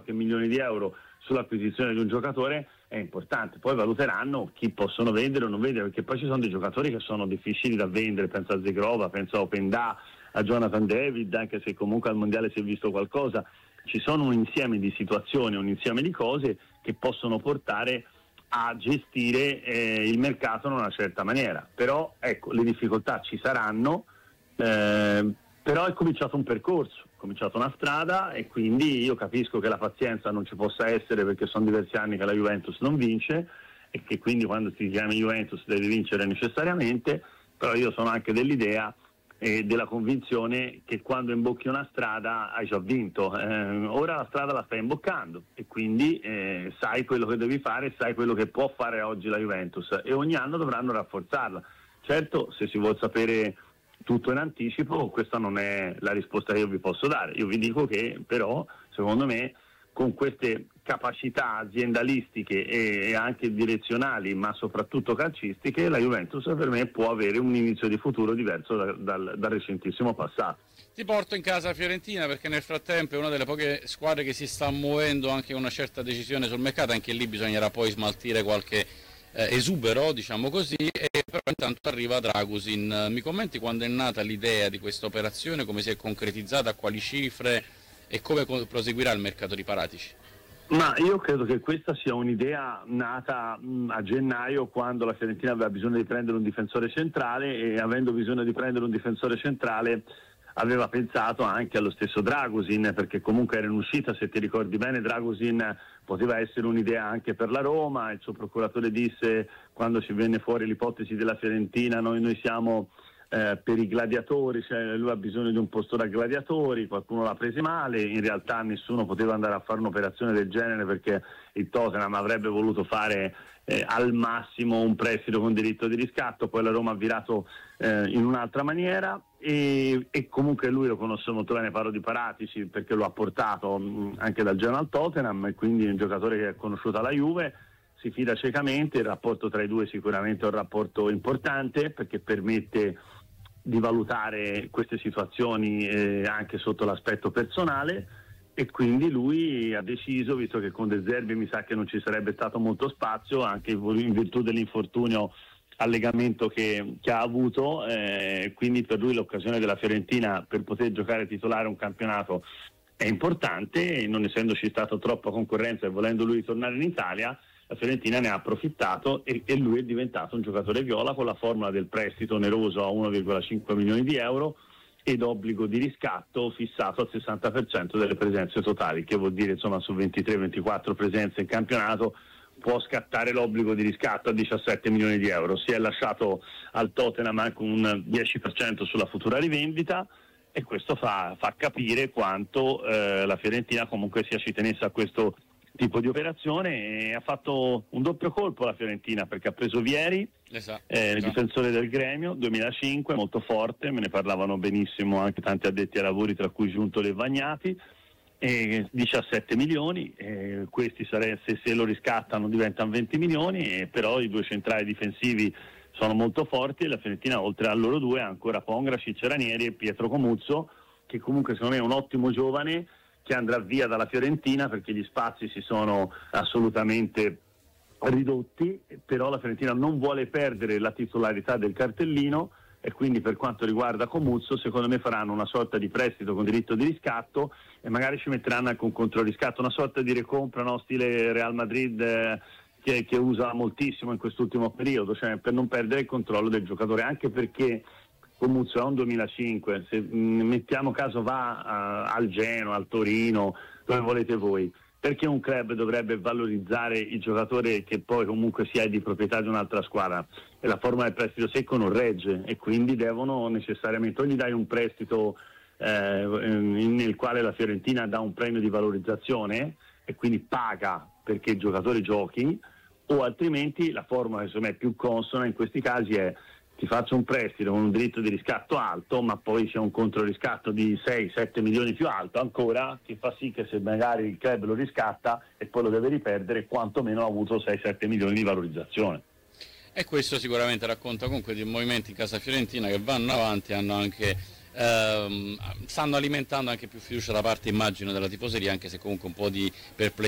qualche milione di euro sull'acquisizione di un giocatore è importante. Poi valuteranno chi possono vendere o non vendere, perché poi ci sono dei giocatori che sono difficili da vendere, penso a Zegrova, penso a Openda, a Jonathan David, anche se comunque al mondiale si è visto qualcosa. Ci sono un insieme di situazioni, un insieme di cose che possono portare a gestire il mercato in una certa maniera. Però ecco, le difficoltà ci saranno, però è cominciato un percorso, è cominciata una strada, e quindi io capisco che la pazienza non ci possa essere, perché sono diversi anni che la Juventus non vince e che quindi quando si chiama Juventus deve vincere necessariamente. Però io sono anche dell'idea e della convinzione che quando imbocchi una strada hai già vinto. Ora la strada la stai imboccando e quindi sai quello che devi fare, sai quello che può fare oggi la Juventus, e ogni anno dovranno rafforzarla. Certo, se si vuol sapere tutto in anticipo, questa non è la risposta che io vi posso dare. Io vi dico che però secondo me con queste capacità aziendalistiche e anche direzionali, ma soprattutto calcistiche, la Juventus per me può avere un inizio di futuro diverso dal recentissimo passato. Ti porto in casa Fiorentina, perché nel frattempo è una delle poche squadre che si sta muovendo anche con una certa decisione sul mercato. Anche lì bisognerà poi smaltire qualche esubero, diciamo così, e però intanto arriva Dragusin. Mi commenti quando è nata l'idea di questa operazione, come si è concretizzata, a quali cifre e come proseguirà il mercato di Paratici? Ma io credo che questa sia un'idea nata a gennaio, quando la Fiorentina aveva bisogno di prendere un difensore centrale, e avendo bisogno di prendere un difensore centrale aveva pensato anche allo stesso Dragusin, perché comunque era in uscita, se ti ricordi bene Dragusin poteva essere un'idea anche per la Roma. Il suo procuratore disse, quando ci venne fuori l'ipotesi della Fiorentina, noi siamo per i gladiatori, cioè lui ha bisogno di un posto da gladiatori, qualcuno l'ha preso male, in realtà nessuno poteva andare a fare un'operazione del genere, perché il Tottenham avrebbe voluto fare al massimo un prestito con diritto di riscatto, poi la Roma ha virato in un'altra maniera, e comunque lui lo conosce molto bene, parlo di Paratici perché lo ha portato anche dal Genoa al Tottenham, e quindi è un giocatore che è conosciuto alla Juve, si fida ciecamente. Il rapporto tra i due sicuramente è un rapporto importante, perché permette di valutare queste situazioni anche sotto l'aspetto personale, e quindi lui ha deciso, visto che con De Zerbi mi sa che non ci sarebbe stato molto spazio, anche in virtù dell'infortunio al legamento che ha avuto, quindi per lui l'occasione della Fiorentina per poter giocare titolare un campionato è importante, e non essendoci stata troppa concorrenza e volendo lui tornare in Italia, la Fiorentina ne ha approfittato, e lui è diventato un giocatore viola con la formula del prestito oneroso a 1,5 milioni di euro ed obbligo di riscatto fissato al 60% delle presenze totali, che vuol dire insomma su 23-24 presenze in campionato può scattare l'obbligo di riscatto a 17 milioni di euro. Si è lasciato al Tottenham anche un 10% sulla futura rivendita, e questo fa capire quanto la Fiorentina comunque ci tenesse a questo tipo di operazione, e ha fatto un doppio colpo la Fiorentina, perché ha preso Vieri, il difensore del Gremio 2005, molto forte, me ne parlavano benissimo anche tanti addetti ai lavori, tra cui Giunto e Vagnati, 17 milioni, questi se lo riscattano diventano 20 milioni, però i due centrali difensivi sono molto forti, e la Fiorentina oltre a loro due ha ancora Pongracic, Ranieri e Pietro Comuzzo, che comunque secondo me è un ottimo giovane che andrà via dalla Fiorentina, perché gli spazi si sono assolutamente ridotti, però la Fiorentina non vuole perdere la titolarità del cartellino, e quindi per quanto riguarda Comuzzo secondo me faranno una sorta di prestito con diritto di riscatto, e magari ci metteranno anche un controriscatto, una sorta di recompra, no? Stile Real Madrid che usa moltissimo in quest'ultimo periodo, cioè per non perdere il controllo del giocatore, anche perché Comuzzo è un 2005, se mettiamo caso va al Genoa, al Torino, dove volete voi, perché un club dovrebbe valorizzare il giocatore che poi comunque sia di proprietà di un'altra squadra? E la formula del prestito secco non regge, e quindi devono necessariamente, o gli dai un prestito nel quale la Fiorentina dà un premio di valorizzazione e quindi paga perché il giocatore giochi, o altrimenti la formula che secondo me è più consona in questi casi è: ti faccio un prestito con un diritto di riscatto alto, ma poi c'è un controriscatto di 6-7 milioni più alto ancora, che fa sì che se magari il club lo riscatta e poi lo deve riperdere, quantomeno ha avuto 6-7 milioni di valorizzazione. E questo sicuramente racconta comunque di movimenti in casa fiorentina che vanno avanti, hanno anche stanno alimentando anche più fiducia da parte, immagino, della tifoseria, anche se comunque un po' di perplessità